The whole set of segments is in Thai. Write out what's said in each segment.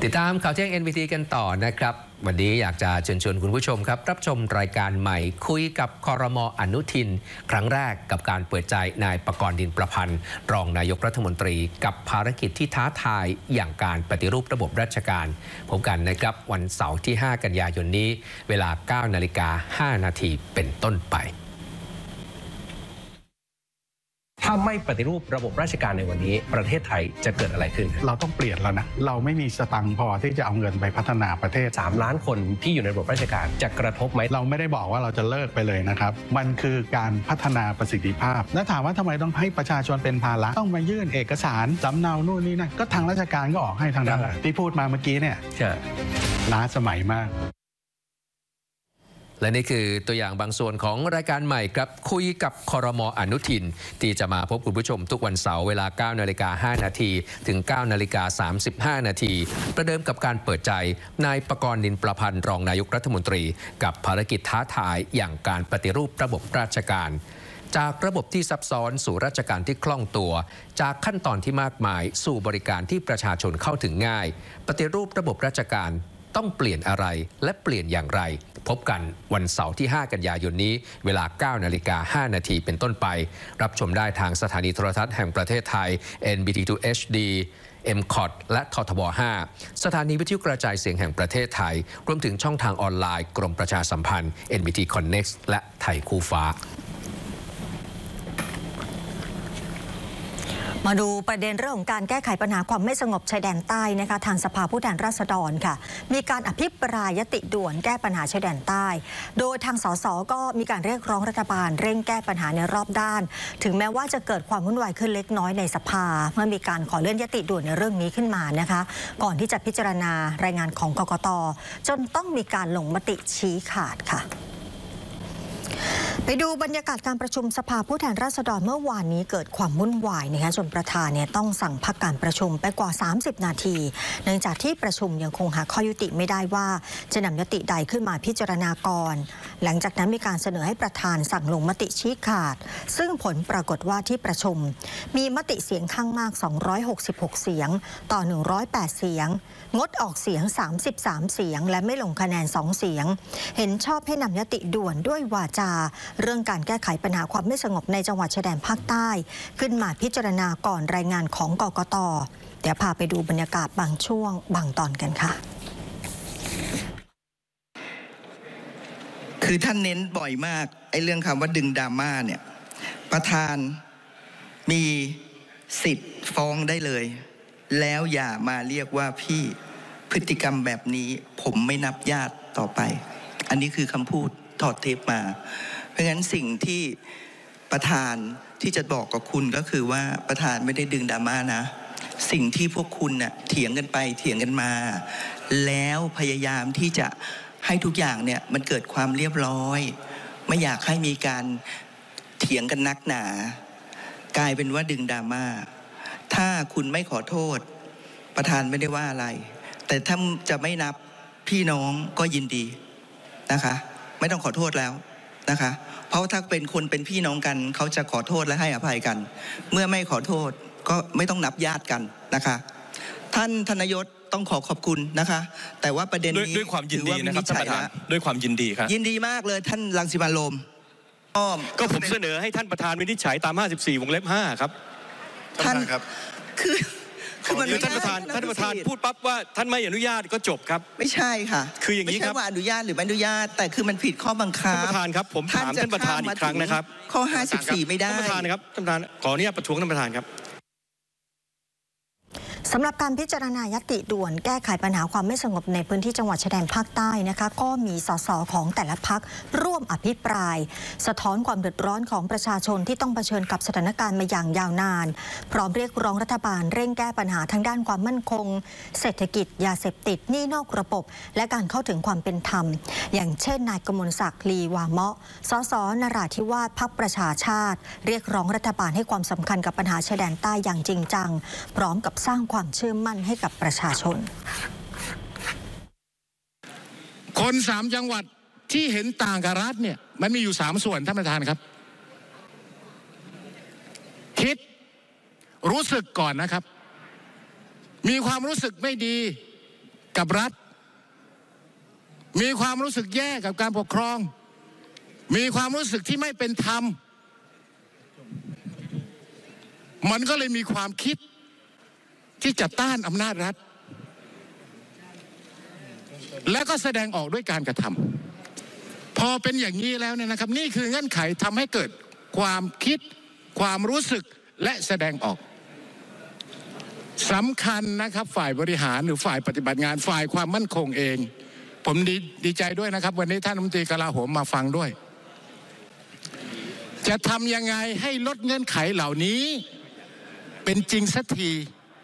ติดตามข่าวเที่ยง NBT กันต่อนะครับวันนี้อยากจะเชิญชวนคุณผู้ชมครับรับชมรายการใหม่คุยกับครม.อนุทินครั้งแรกกับการเปิดใจนายปกรณ์ ดินประพันธ์รองนายกรัฐมนตรีกับภารกิจที่ท้าทายอย่างการปฏิรูประบบราชการพบกันนะครับวันเสาร์ที่ 5 กันยายนนี้เวลา 9:05 นาทีเป็นต้นไปถ้าไม่ปฏิรูประบบราชการในวันนี้ประเทศไทยจะเกิดอะไรขึ้นเราต้องเปลี่ยนแล้วนะเราไม่มีสตังค์พอที่จะเอาเงินไปพัฒนาประเทศ 3 ล้านคนที่อยู่ในระบบราชการจะกระทบไหมเราไม่ได้บอกว่าเราจะเลิกไปเลยนะครับมันคือการพัฒนาประสิทธิภาพและถามว่าทำไมต้องให้ประชาชนเป็นภาระต้องมายื่นเอกสารสำเนานู่นนี่นั่นก็ทางราชการก็ออกให้ทางนั้นที่พูดมาเมื่อกี้เนี่ยล้าสมัยมากและนี่คือตัวอย่างบางส่วนของรายการใหม่ครับคุยกับครม.อนุทินที่จะมาพบคุณผู้ชมทุกวันเสาร์เวลา 9:05 นาทีถึง 9:35 นาทีประเดิมกับการเปิดใจนายปกรณ์ ดินประพันธ์รองนายกรัฐมนตรีกับภารกิจท้าทายอย่างการปฏิรูประบบราชการจากระบบที่ซับซ้อนสู่ราชการที่คล่องตัวจากขั้นตอนที่มากมายสู่บริการที่ประชาชนเข้าถึงง่ายปฏิรูประบบราชการต้องเปลี่ยนอะไรและเปลี่ยนอย่างไรพบกันวันเสาร์ที่ 5 กันยายนนี้เวลา 9:05 นาทีเป็นต้นไปรับชมได้ทางสถานีโทรทัศน์แห่งประเทศไทย NBT2 HD MCOT และททบ 5 สถานีวิทยุกระจายเสียงแห่งประเทศไทยรวมถึงช่องทางออนไลน์กรมประชาสัมพันธ์ NBT Connect และไทยคู่ฟ้ามาดูประเด็นเรื่องของการแก้ไขปัญหาความไม่สงบชายแดนใต้นะคะทางสภาผู้แทนราษฎรค่ะมีการอภิปรายยติด่วนแก้ปัญหาชายแดนใต้โดยทางสสก็มีการเรียกร้องรัฐบาลเร่งแก้ปัญหาในรอบด้านถึงแม้ว่าจะเกิดความวุ่นวายขึ้นเล็กน้อยในสภาเมื่อมีการขอเลื่อนยติด่วนในเรื่องนี้ขึ้นมานะคะก่อนที่จะพิจารณารายงานของกกต.จนต้องมีการลงมติชี้ขาดค่ะไปดูบรรยากาศการประชุมสภาผู้แทนราษฎรเมื่อวานนี้เกิดความวุ่นวายนะคะจนประธานต้องสั่งพักการประชุมไปกว่า30 นาทีเนื่องจากที่ประชุมยังคงหาข้อยุติไม่ได้ว่าจะนำยติใดขึ้นมาพิจารณาก่อนหลังจากนั้นมีการเสนอให้ประธานสั่งลงมติชี้ขาดซึ่งผลปรากฏว่าที่ประชุมมีมติเสียงข้างมาก266 เสียงต่อ108 เสียงงดออกเสียง33 เสียงและไม่ลงคะแนน2 เสียงเห็นชอบให้นำยติด่วนด้วยวาจาเรื่องการแก้ไขปัญหาความไม่สงบในจังหวัดชายแดนภาคใต้ขึ้นมาพิจารณาก่อนรายงานของกกต.เดี๋ยวพาไปดูบรรยากาศบางช่วงบางตอนกันค่ะคือท่านเน้นบ่อยมากไอ้เรื่องคำว่าดึงดราม่าเนี่ยประธานมีสิทธิ์ฟ้องได้เลยแล้วอย่ามาเรียกว่าพี่พฤติกรรมแบบนี้ผมไม่นับญาติต่อไปอันนี้คือคำพูดถอดเทปมาเพราะงั้นสิ่งที่ประธานที่จะบอกกับคุณก็คือว่าประธานไม่ได้ดึงดราม่านะสิ่งที่พวกคุณน่ะเถียงกันไปเถียงกันมาแล้วพยายามที่จะให้ทุกอย่างเนี่ยมันเกิดความเรียบร้อยไม่อยากให้มีการเถียงกันนักหนากลายเป็นว่าดึงดราม่าถ้าคุณไม่ขอโทษประธานไม่ได้ว่าอะไรแต่ถ้าจะไม่นับพี่น้องก็ยินดีนะคะไม่ต้องขอโทษแล้วนะคะเพราะถ้าเป็นคนเป็นพี่น้องกันเขาจะขอโทษและให้อภัยกันเมื่อไม่ขอโทษก็ไม่ต้องนับญาติกันนะคะท่านธนยศต้องขอบคุณนะคะแต่ว่าประเด็นนี้ด้วยความยินดีนะครับท่านประธานด้วยความยินดีครับยินดีมากเลยท่านรังสิมันต์โรมก็ผมเสนอให้ท่านประธานวินิจฉัยตาม54 วงเล็บ 5ครับท่านครับคือมันท่านประธานพูดปั๊บว่าท่านไม่อนุญาตก็จบครับไม่ใช่ค่ะคืออย่างนี้ครับไม่ใช่ว่าอนุญาตหรือไม่อนุญาตแต่คือมันผิดข้อบังคับท่านประธานครับผมถามท่านประธานอีกครั้งนะครับข้อ54ไม่ได้ท่านประธานครับท่านประธานขออนุญาตประท้วงท่านประธานครับสำหรับการพิจารณายติด่วนแก้ไขปัญหาความไม่สงบในพื้นที่จังหวัดชายแดนภาคใต้นะคะก็มีสสของแต่ละพรรคร่วมอภิปรายสะท้อนความเดือดร้อนของประชาชนที่ต้องเผชิญกับสถานการณ์มาอย่างยาวนานพร้อมเรียกร้องรัฐบาลเร่งแก้ปัญหาทางด้านความมั่นคงเศรษฐกิจยาเสพติดหนี้นอกระบบและการเข้าถึงความเป็นธรรมอย่างเช่นนายกมลศักดิ์ลีวาเมาะสสนราธิวาสพรรคประชาชาติเรียกร้องรัฐบาลให้ความสำคัญกับปัญหาชายแดนใต้อย่างจริงจังพร้อมกับสร้างความเชื่อมั่นให้กับประชาชนคน3 จังหวัดที่เห็นต่างกับรัฐเนี่ยมันมีอยู่3 ส่วนท่านประธานครับคิดรู้สึกก่อนนะครับมีความรู้สึกไม่ดีกับรัฐมีความรู้สึกแย่กับการปกครองมีความรู้สึกที่ไม่เป็นธรรมมันก็เลยมีความคิดที่จะต้านอำนาจรัฐและก็แสดงออกด้วยการกระทำพอเป็นอย่างนี้แล้วเนี่ยนะครับนี่คือเงื่อนไขทำให้เกิดความคิดความรู้สึกและแสดงออกสำคัญนะครับฝ่ายบริหารหรือฝ่ายปฏิบัติงานฝ่ายความมั่นคงเองผมดีใจด้วยนะครับวันนี้ท่านรัฐมนตรีกลาโหมมาฟังด้วยจะทำยังไงให้ลดเงื่อนไขเหล่านี้เป็นจริงสักที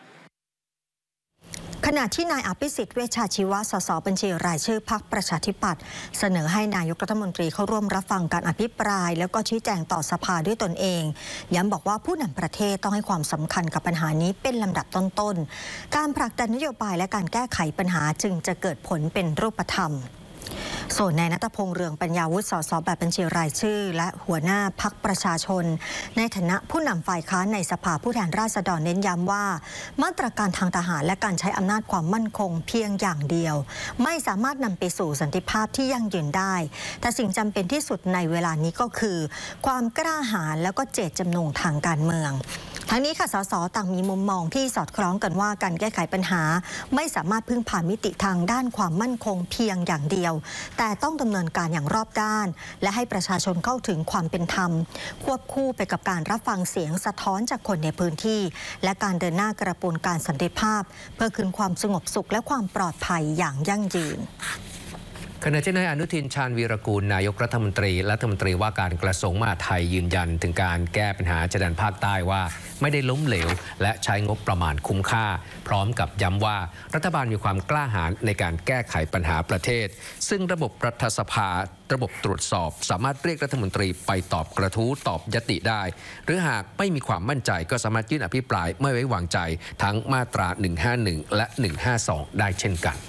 ขณะที่นายอภิสิทธิ์เวชชาชีวะ สส บัญชีรายชื่อพรรคประชาธิปัตย์เสนอให้นายกรัฐมนตรีเข้าร่วมรับฟังการอภิปรายแล้วก็ชี้แจงต่อสภาด้วยตนเองย้ำบอกว่าผู้นำประเทศต้องให้ความสำคัญกับปัญหานี้เป็นลำดับต้นๆการผลักดันนโยบายและการแก้ไขปัญหาจึงจะเกิดผลเป็นรูปธรรมส่วนนายณัฐพงษ์ เรืองปัญญาวุฒิ สส แบบบัญชีรายชื่อและหัวหน้าพรรคประชาชนในฐานะผู้นำฝ่ายค้านในสภาผู้แทนราษฎรเน้นย้ำว่ามาตรการทางทหารและการใช้อำนาจความมั่นคงเพียงอย่างเดียวไม่สามารถนำไปสู่สันติภาพที่ยั่งยืนได้แต่สิ่งจำเป็นที่สุดในเวลานี้ก็คือความกล้าหาญแล้วก็เจตจำนงทางการเมืองทั้งนี้ค่ะสสต่างมีมุมมองที่สอดคล้องกันว่าการแก้ไขปัญหาไม่สามารถพึ่งพามิติทางด้านความมั่นคงเพียงอย่างเดียวแต่ต้องดำเนินการอย่างรอบด้านและให้ประชาชนเข้าถึงความเป็นธรรมควบคู่ไปกับการรับฟังเสียงสะท้อนจากคนในพื้นที่และการเดินหน้ากระบวนการสันติภาพเพื่อคืนความสงบสุขและความปลอดภัยอย่างยั่งยืนขณะที่นายอนุทิน ชาญวีรกูลนายกรัฐมนตรีว่าการกระทรวงมหาดไทยยืนยันถึงการแก้ปัญหาชายแดนภาคใต้ว่าไม่ได้ล้มเหลวและใช้งบประมาณคุ้มค่าพร้อมกับย้ำว่ารัฐบาลมีความกล้าหาญในการแก้ไขปัญหาประเทศซึ่งระบบรัฐสภาระบบตรวจสอบสามารถเรียกรัฐมนตรีไปตอบกระทู้ตอบยติได้หรือหากไม่มีความมั่นใจก็สามารถยื่นอภิปรายไม่ไว้วางใจทั้งมาตรา 151 และ 152 ได้เช่นกัน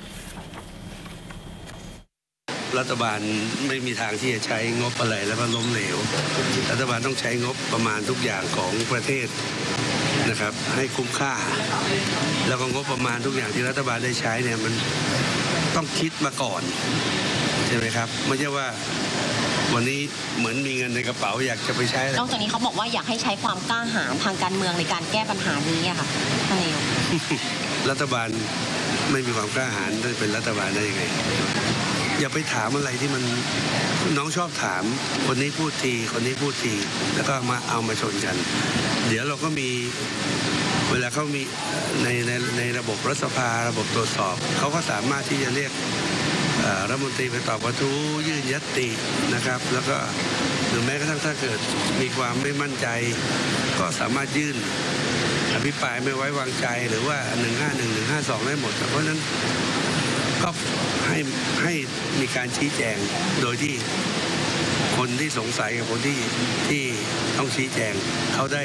รัฐบาลไม่มีทางที่จะใช้งบอะไรแล้วก็ล้มเหลวรัฐบาลต้องใช้งบประมาณทุกอย่างของประเทศนะครับให้คุ้มค่าแล้วก็งบประมาณทุกอย่างที่รัฐบาลได้ใช้เนี่ยมันต้องคิดมาก่อนใช่ไหมครับไม่ใช่ว่าวันนี้เหมือนมีเงินในกระเป๋าอยากจะไปใช้นอกจากนี้เขาบอกว่าอยากให้ใช้ความกล้าหาญทางการเมืองในการแก้ปัญหานี้ค่ะท่านนายกรัฐบาลไม่มีความกล้าหาญจะเป็นรัฐบาลได้ยังไงอย่าไปถามอะไรที่มันน้องชอบถามคนนี้พูดทีคนนี้พูดทีแล้วก็เอามาชนกันเดี๋ยวเราก็มีเวลาเขามีในระบบรัฐสภาระบบตรวจสอบเขาก็สามารถที่จะเรียกรัฐมนตรีไปตอบกระทู้ยื่นญัตตินะครับแล้วก็หรือแม้กระทั่งถ้าเกิดมีความไม่มั่นใจก็สามารถยื่นอภิปรายไม่ไว้วางใจหรือว่า151 152ได้หมดเพราะฉะนั้นก็ให้มีการชี้แจงโดยที่คนที่สงสัยกับคนที่ต้องชี้แจงเขาได้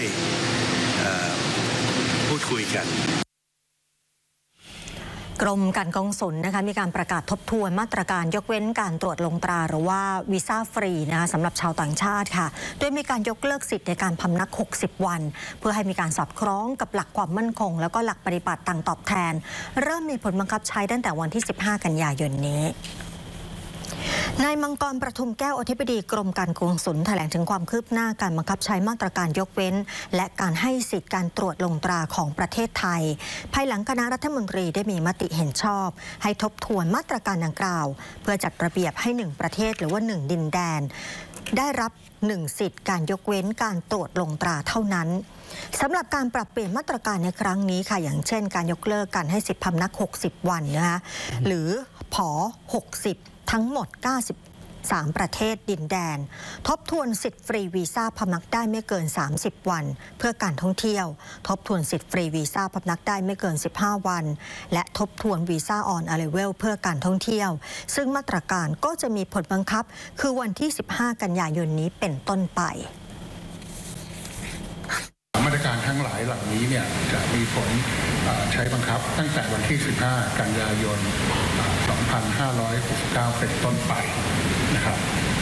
พูดคุยกันกรมการกงสุลนะคะมีการประกาศทบทวนมาตรการยกเว้นการตรวจลงตราหรือว่าวีซ่าฟรีนะคะสำหรับชาวต่างชาติค่ะโดยมีการยกเลิกสิทธิ์ในการพำนัก60 วันเพื่อให้มีการสอดคล้องกับหลักความมั่นคงแล้วก็หลักปฏิบัติต่างตอบแทนเริ่มมีผลบังคับใช้ตั้งแต่วันที่15 กันยายนนี้นายมังกรประทุมแก้วอธิบดีกรมการกงสุลแถลงถึงความคืบหน้าการบังคับใช้มาตรการยกเว้นและการให้สิทธิการตรวจลงตราของประเทศไทยภายหลังคณะรัฐมนตรีได้มีมติเห็นชอบให้ทบทวนมาตรการดังกล่าวเพื่อจัดระเบียบให้1ประเทศหรือว่า1ดินแดนได้รับ1สิทธิการยกเว้นการตรวจลงตราเท่านั้นสำหรับการปรับเปลี่ยนมาตรการในครั้งนี้ค่ะอย่างเช่นการยกเลิกการให้สิทธิพำนัก60 วันนะคะหรือผ60ทั้งหมด93ประเทศดินแดนทบทวนสิทธิ์ฟรีวีซ่าพำนักได้ไม่เกิน30วันเพื่อการท่องเที่ยวทบทวนสิทธิ์ฟรีวีซ่าพำนักได้ไม่เกิน15วันและทบทวนวีซ่าออนอะไรเวลเพื่อการท่องเที่ยวซึ่งมาตรการก็จะมีผลบังคับคือวันที่15 กันยายนนี้เป็นต้นไปมาตรการทั้งหลายเหล่านี้เนี่ยจะมีผลใช้บังคับตั้งแต่วันที่15 กันยายน 2569 เป็นต้นไปนะครับ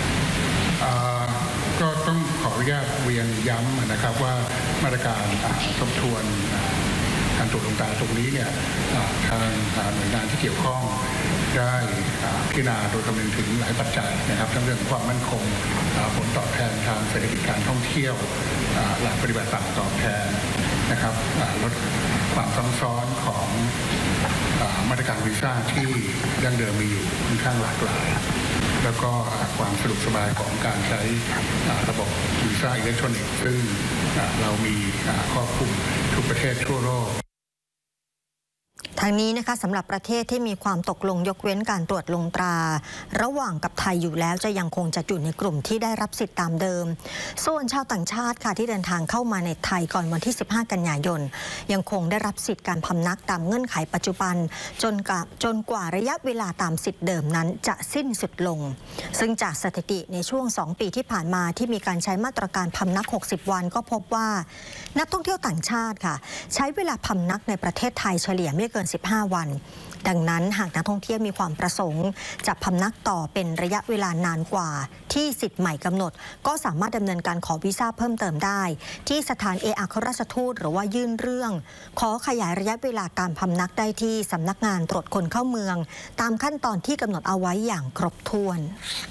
ก็ต้องขออนุญาตเรียนย้ำนะครับว่ามาตรการทบทวนกการตรวจลงตาตรงนี้เนี่ยทางหน่วยงานที่เกี่ยวข้องได้พิจารณาโดยคำนึงถึงหลายปัจจัยนะครับทั้งเรื่องความมั่นคงผลตอบแทนทางเศรษฐกิจการท่องเที่ยวหลักปฏิบัติต่างตอบแทนนะครับลดความซับซ้อนของมาตรการวีซ่าที่ดั้งเดิมมีอยู่ค่อนข้างหลากหลายแล้วก็ความสะดวกสบายของการใช้ระบบวีซ่าอิเล็กทรอนิกส์ซึ่งเรามีครอบคลุมทุกประเทศทั่วโลกทางนี้นะคะสำหรับประเทศที่มีความตกลงยกเว้นการตรวจลงตราระหว่างกับไทยอยู่แล้วจะยังคงจะอยู่ในกลุ่มที่ได้รับสิทธิ์ตามเดิมส่วนชาวต่างชาติค่ะที่เดินทางเข้ามาในไทยก่อนวันที่15กันยายนยังคงได้รับสิทธิ์การพำนักตามเงื่อนไขปัจจุบันจนกว่าระยะเวลาตามสิทธิ์เดิมนั้นจะสิ้นสุดลงซึ่งจากสถิติในช่วง2ปีที่ผ่านมาที่มีการใช้มาตรการพำนัก60วันก็พบว่านักท่องเที่ยวต่างชาติค่ะใช้เวลาพำนักในประเทศไทยเฉลี่ยไม่เกิน15วันดังนั้นหากนักท่องเที่ยวมีความประสงค์จะพำนักต่อเป็นระยะเวลานานกว่าที่สิทธิ์ใหม่กำหนดก็สามารถดำเนินการขอวีซ่าเพิ่มเติมได้ที่สถานเอกอัครราชทูตหรือว่ายื่นเรื่องขอขยายระยะเวลาการพำนักได้ที่สำนักงานตรวจคนเข้าเมืองตามขั้นตอนที่กำหนดเอาไว้อย่างครบถ้วน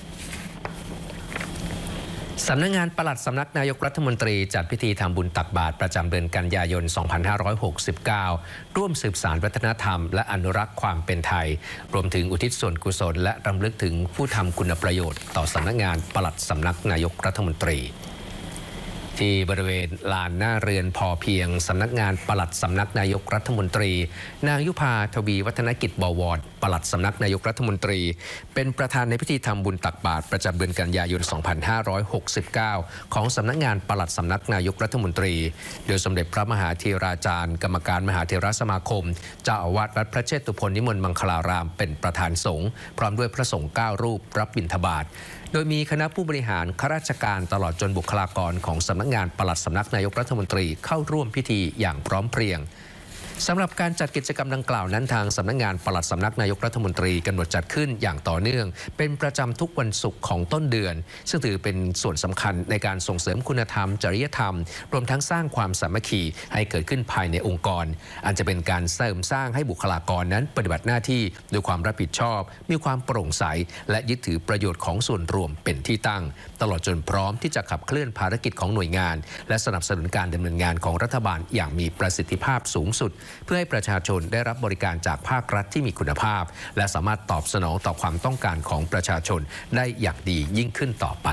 สำนักงานปลัดสำนักนายกรัฐมนตรีจัดพิธีทำบุญตักบาตรประจำเดือนกันยายน 2569 ร่วมสืบสานวัฒนธรรมและอนุรักษ์ความเป็นไทยรวมถึงอุทิศส่วนกุศลและรำลึกถึงผู้ทำคุณประโยชน์ต่อสำนักงานปลัดสำนักนายกรัฐมนตรีที่บริเวณลานหน้าเรือนพอเพียงสำนักงานปลัดสำนักนายกรัฐมนตรีนางยุพาทวีวัฒนกิจบวรปลัดสำนักนายกรัฐมนตรีเป็นประธานในพิธีทำบุญตักบาตรประจำเดือนกันยายน 2569 ของสำนักงานปลัดสำนักนายกรัฐมนตรีโดยสมเด็จพระมหาเถราจารย์กรรมการมหาเถรสมาคมเจ้าอาวาสวัดพระเชตุพนนิมนต์มังคลารามเป็นประธานสงฆ์พร้อมด้วยพระสงฆ์9 รูปรับบิณฑบาตโดยมีคณะผู้บริหารข้าราชการตลอดจนบุคลากรของสำนักงานปลัดสำนักนายกรัฐมนตรีเข้าร่วมพิธีอย่างพร้อมเพรียงสำหรับการจัดกิจกรรมดังกล่าวนั้นทางสำนักงานปลัดสำนักนายกรัฐมนตรีกำหนดจัดขึ้นอย่างต่อเนื่องเป็นประจำทุกวันศุกร์ของต้นเดือนซึ่งถือเป็นส่วนสำคัญในการส่งเสริมคุณธรรมจริยธรรมรวมทั้งสร้างความสามัคคีให้เกิดขึ้นภายในองค์กรอันจะเป็นการเสริมสร้างให้บุคลากรนั้นปฏิบัติหน้าที่ด้วยความรับผิดชอบมีความโปร่งใสและยึดถือประโยชน์ของส่วนรวมเป็นที่ตั้งตลอดจนพร้อมที่จะขับเคลื่อนภารกิจของหน่วยงานและสนับสนุนการดำเนินงานของรัฐบาลอย่างมีประสิทธิภาพสูงสุดเพื่อให้ประชาชนได้รับบริการจากภาครัฐที่มีคุณภาพและสามารถตอบสนองต่อความต้องการของประชาชนได้อย่างดียิ่งขึ้นต่อไป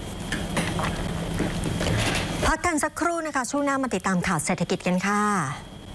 พักกันสักครู่นะคะช่วงหน้ามาติดตามข่าวเศรษฐกิจกันค่ะ